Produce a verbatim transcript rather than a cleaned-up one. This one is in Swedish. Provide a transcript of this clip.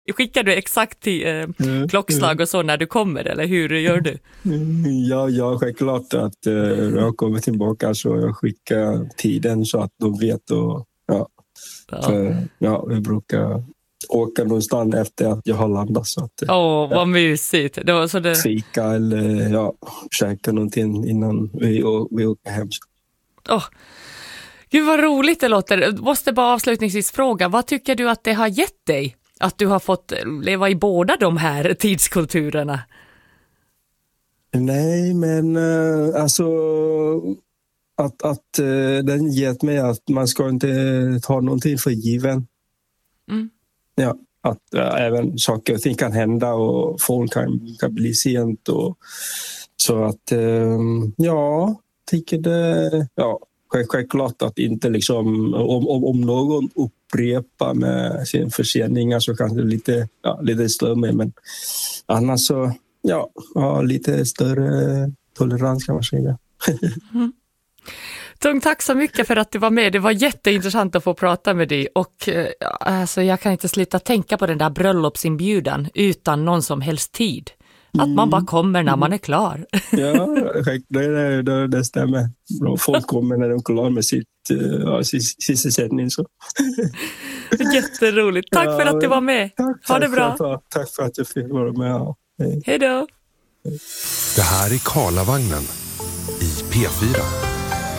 Skickar du exakt till eh, mm, klockslag och så när du kommer, eller hur gör du? Ja, ja självklart att eh, jag kommer tillbaka så jag skickar tiden så att de vet. Och, ja, ja. För, ja, vi brukar åka någonstans efter att jag har landat. Åh, oh, vad ja. mysigt. Det var så det... Fika eller ja, käka någonting innan vi, vi åker hem. Oh. Gud vad roligt det låter. Jag måste bara avslutningsvis fråga, vad tycker du att det har gett dig? Att du har fått leva i båda de här tidskulturerna? Nej, men äh, alltså att, att äh, den gett mig att man ska inte ta någonting för given. Mm. Ja, att äh, även saker och ting kan hända och folk kan, kan bli sent. Och, så att, äh, ja, tycker det... Ja. Självklart att inte liksom, om, om, om någon upprepar med sin förseningar så kanske det lite, ja, lite större med, men annars så, ja, ja lite större tolerans kan man säga. Mm. Tung, tack så mycket för att du var med. Det var jätteintressant att få prata med dig och alltså, jag kan inte sluta tänka på den där bröllopsinbjudan utan någon som helst tid. Att man bara kommer när man är klar. Ja, det, det, det stämmer. Folk kommer när de är klar med sitt, ja, sysselsättning. Så. Jätteroligt. Tack ja, för att du var med. Tack, ha det bra. För, tack för att jag fick vara med. Hej. Hej då. Det här är Karlavagnen i P fyra.